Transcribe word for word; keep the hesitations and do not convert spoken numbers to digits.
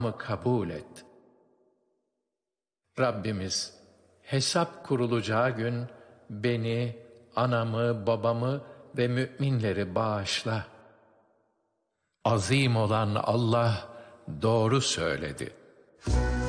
kabul et. Rabbimiz, hesap kurulacağı gün beni, anamı, babamı ve müminleri bağışla. Azim olan Allah doğru söyledi.